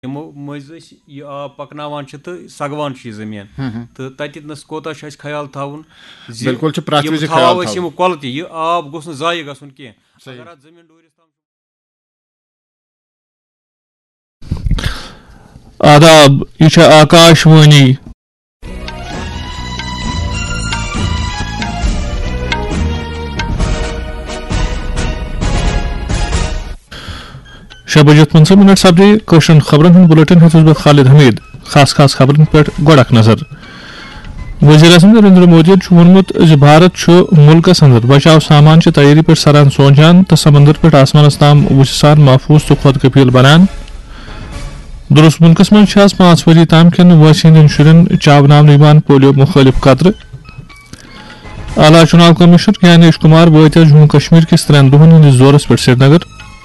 یمو مٔنٛزۍ أسۍ یہِ آب پکناوان چھِ تہٕ سگوان چھِ یہِ زٔمیٖن تہٕ تتٮ۪تھ کوتاہ چھُ اَسہِ خیال تھاوُن زِ یِم تھاوو أسۍ یِم کۄلہٕ تہِ یہِ آب گوٚژھ نہٕ ضایہِ گژھُن کینٛہہ اگر اتھ زٔمیٖن ڈوٗرِس تام. آداب یہ چھِ آکاش وانی شےٚ بجے 15 منٹ سپدے کٲشرٮ۪ن خبرن ہُنٛد بُلیٹن ہیٚژٕس بہٕ خالد حمید. خاص خبرن پٮ۪ٹھ گۄڈٕ اکھ نظر. وزیر اعظم نریندر مودی چھُ ووٚنمُت زِ بھارت چھُ مُلکس اندر بچاو سامان چہِ تیٲری پٮ۪ٹھ سران سونچان تہٕ سمندر پٮ۪ٹھ آسمانس تام وُچھِ سان محفوظ تہٕ خۄد کفیل بنان. درست مُلکس منٛز چھِ آز 5 ؤری تام کٮ۪ن وٲنٛسہِ ہٕنٛدٮ۪ن شُرٮ۪ن چاوناونہٕ یِوان پولیو مُخٲلِف قطرٕ. اعلیٰ چُناو کٔمِشنر گیانیش کُمار وٲتۍ آز جموں کشمیر کِس 3 دۄہن ہٕنٛدِس دورس پٮ۪ٹھ سری نگر.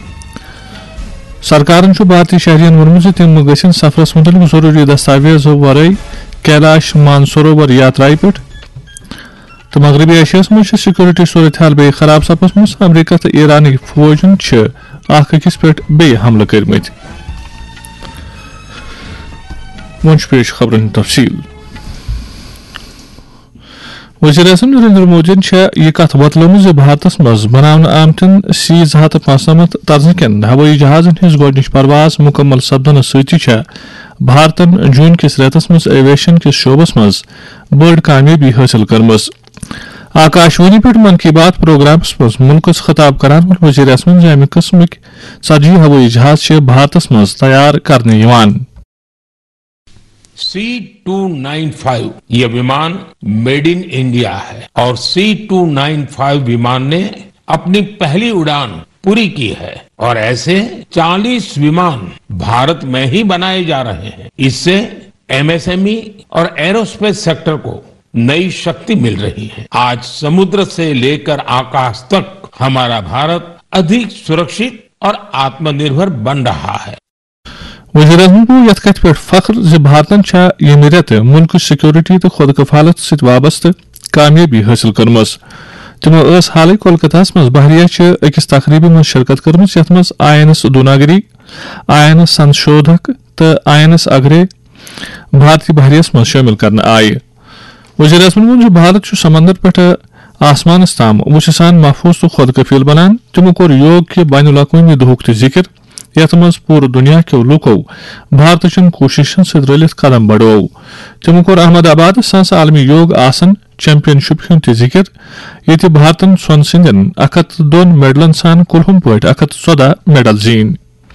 سرکارن چھُ بھارتی شہرین ووٚنمُت زِ تِم گژھن سفرس مُتعلق ضروٗری دستاویزو ورٲے کیلاش مانسروور یاترایہِ پٮ۪ٹھ. تہٕ مغربی ایشیاہس منٛز چھِ سکیورٹی صورتحال بیٚیہِ خراب سپدمٕژ. امریکہ تہٕ ایرانٕکۍ فوجن چھِ اکھ أکِس پٮ۪ٹھ بیٚیہِ حملہٕ کٔرمٕتۍ. وۄنۍ چھُ پیش خبرن ہُنٛد تفصیل. وزیر اعظم نریندر مودیَن چھےٚ یہِ کتھ بتلٲومٕژ زِ بھارتس منٛز بناونہٕ آمتٮ۪ن C-295 طرزٕ کٮ۪ن ہوٲیی جہازن ہٕنٛز گۄڈٕنِچ پرواز مُکمل سپدنہٕ سۭتی چھےٚ بھارتن جوٗن کِس رٮ۪تس منٛز ایویشن کِس شعبس منٛز بٔڑ کامیٲبی حٲصِل کٔرمٕژ. آکاش وانی پٮ۪ٹھ من کی بات پروگرامس منٛز مُلکس خطاب کران ووٚن وزیر اعظمن زِ امہِ قٕسمٕکۍ 40 ہوٲیی جہاز چھِ بھارتس منٛز تیار کرنہٕ یِوان. C-295 یہ विमान मेड इन इंडिया है और C-295 विमान ने अपनी पहली उड़ान पूरी की है और ऐसे 40 विमान भारत में ही बनाए जा रहे हैं. इससे MSME और एरोस्पेस सेक्टर को नई शक्ति मिल रही है. आज समुद्र से लेकर आकाश तक हमारा भारत अधिक सुरक्षित और आत्मनिर्भर बन रहा है. وزیر اعظم گوٚو یتھ کتھِ پٮ۪ٹھ فخر زِ بھارتن چھےٚ ییٚمہِ رٮ۪تہٕ مُلکٕچ سکیورٹی تہٕ خۄد کفالت سۭتۍ وابستہٕ کامیٲبی حٲصِل کٔرمٕژ. تِمو ٲس حالٕے کولکتاہس منٛز بحریہ چہِ أکِس تقریٖبہِ منٛز شرکت کٔرمٕژ یتھ منٛز INS دوناگری, INS سنشودھک تہٕ INS اگرے بھارتی بحریہس منٛز شٲمِل کرنہٕ آیہِ. وزیر اعظمن ووٚن زِ بھارت چھُ سمندر پٮ۪ٹھٕ آسمانس تام وُچھِ سان محفوظ تہٕ خۄد کفیل بنان. تِمو کوٚر یوگ کہِ بین الاقوٲمی دۄہُک تہِ ذِکر یتھ منٛز پوٗرٕ دُنیا کیو لوٗکو بھارتٕچن کوٗششن سۭتۍ رٔلِتھ قدم بڑوو. تِمو کوٚر احمد آبادس سانس عالمی یوگ آسن چیمپین شِپ ہُنٛد تہِ ذِکر ییٚتہِ بھارتن سۄنہٕ سٕنٛدٮ۪ن 102 میڈلن سان کُلہُم پٲٹھۍ 114 میڈل زیٖنۍ.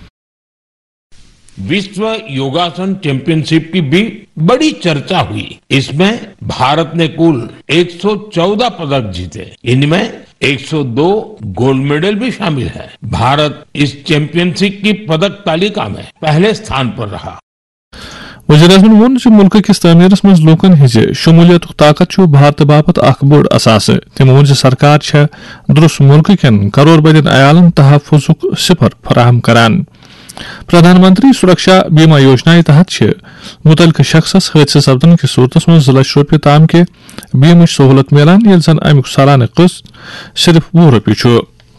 विश्व योगासन चैंपियनशिप की भी बड़ी चर्चा हुई. इसमें भारत ने कुल 114 पदक जीते. इनमें 102 गोल्ड मेडल भी शामिल है. भारत इस चैंपियनशिप की पदक तालिका में पहले स्थान पर रहा. وزیر اعظمن ووٚن زِ مُلکہٕ کِس تعمیٖرس منٛز لوٗکن ہٕنٛزِ شموٗلیتُک طاقت چھُ بھارتہٕ باپتھ اکھ بوٚڑ اثاثہٕ. تِمو ووٚن زِ سرکار چھےٚ درست مُلکہٕ کٮ۪ن کرور بدٮ۪ن عیالن تحفظُک صفر فراہم کران. پردھان منتری سُرکشا بیما یوجنا تحت چھِ مُتعلقہٕ شخصس حٲدثہٕ سپدن کِس صوٗرتس منٛز 2 لچھ رۄپیہِ تام کہِ بیمٕچ سہوٗلت میلان ییٚلہِ زن امیُک سالانہٕ قٕسط صرف 20 رۄپیہِ چھُ.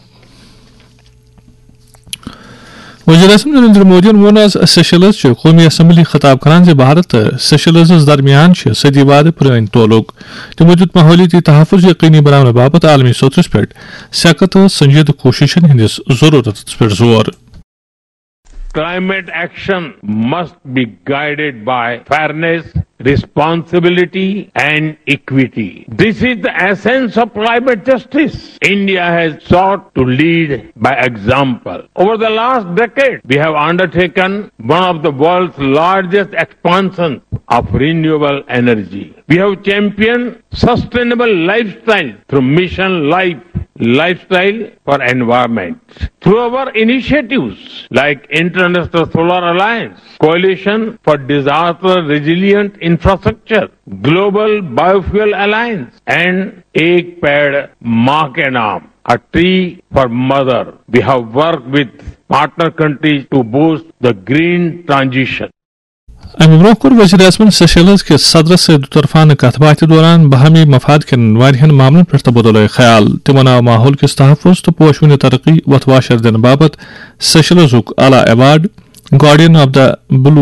وزیر اعظم نریندر مودیَن ووٚن آز سیشلز چہِ قومی اسمبلی خطاب کران زِ بھارت تہٕ سیشلزس درمیان چھِ صدی وادٕ پرٲنۍ تعلق. تِمو دِیُت ماحولیٲتی تحفظ یقینی بناونہٕ باپتھ عالمی سطحس پٮ۪ٹھ سیٚکہٕ تہٕ سنجیدٕ کوٗششن ہٕنٛدِس ضروٗرتس پٮ۪ٹھ زور. Climate action must be guided by fairness, responsibility and equity. This is the essence of climate justice. India has sought to lead by example. Over the last decade, we have undertaken one of the world's largest expansions of renewable energy. We have championed sustainable lifestyle through Mission Life, Lifestyle for Environment. Through our initiatives like International Solar Alliance, Coalition for Disaster Resilient Infrastructure, Global Biofuel Alliance, and Ek Ped Maa Ke Naam, a tree for mother. We have worked with partner countries to boost the green transition. امہِ برونٛہہ کوٚر وزیر اعظمن سیشلز کِس صدرس سۭتۍ دُطرفانہٕ کتھ باتھِ دوران باہمی مفاد کٮ۪ن واریاہن معاملن پٮ۪ٹھ تبادلہ خیال. تِمن آو ماحول کِس تحفظ تہٕ پوشوٕنہِ ترقی وتھ واشر دِنہٕ باپتھ سیشلزُک اعلیٰ award guardian of the blue